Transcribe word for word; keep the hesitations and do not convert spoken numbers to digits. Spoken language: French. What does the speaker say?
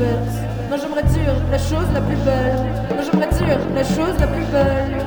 bête. Non, j'aimerais dire la chose la plus belle. Non, j'aimerais dire la chose la plus belle.